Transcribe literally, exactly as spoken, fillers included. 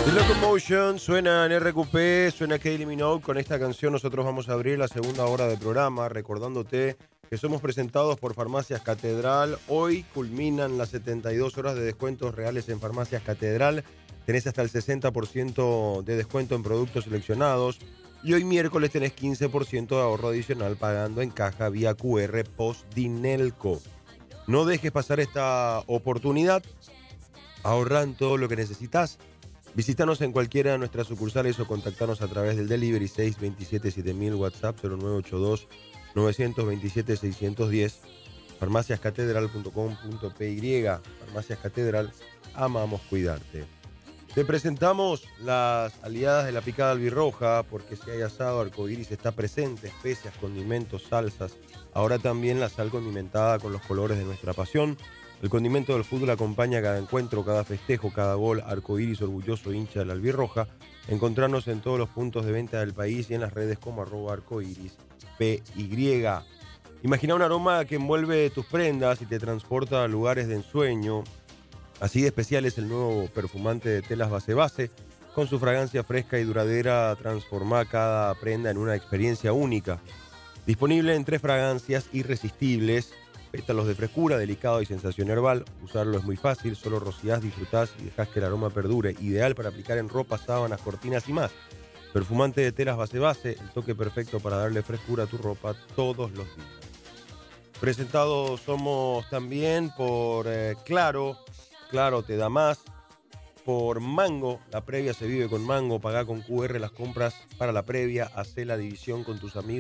The Locomotion suena en R Q P, suena Kylie Minogue. Con esta canción nosotros vamos a abrir la segunda hora del programa, recordándote que somos presentados por Farmacias Catedral. Hoy culminan las setenta y dos horas de descuentos reales en Farmacias Catedral. Tenés hasta el sesenta por ciento de descuento en productos seleccionados. Y hoy miércoles tenés quince por ciento de ahorro adicional pagando en caja vía Q R post Dinelco. No dejes pasar esta oportunidad. Ahorra en todo lo que necesitas. Visítanos en cualquiera de nuestras sucursales o contactanos a través del delivery seis dos siete siete mil, WhatsApp cero nueve ocho dos nueve dos siete seis uno cero, farmacias catedral punto com punto p y. Farmacias Catedral, amamos cuidarte. Te presentamos las aliadas de la picada albirroja, porque si hay asado, Arcoiris está presente, especias, condimentos, salsas. Ahora también la sal condimentada con los colores de nuestra pasión. El condimento del fútbol acompaña cada encuentro, cada festejo, cada gol. Arcoiris, orgulloso hincha de la albirroja. Encontrarnos en todos los puntos de venta del país y en las redes como arroba arcoiris P Y. Imagina un aroma que envuelve tus prendas y te transporta a lugares de ensueño. Así de especial es el nuevo perfumante de telas Base Base. Con su fragancia fresca y duradera, transforma cada prenda en una experiencia única. Disponible en tres fragancias irresistibles: pétalos de frescura, delicado y sensación herbal. Usarlo es muy fácil, solo rociás, disfrutás y dejás que el aroma perdure. Ideal para aplicar en ropa, sábanas, cortinas y más. Perfumante de telas Base Base, el toque perfecto para darle frescura a tu ropa todos los días. Presentados somos también por eh, Claro. Claro te da más. Por Mango, la previa se vive con Mango. Pagá con Q R las compras para la previa. Hacé la división con tus amigos.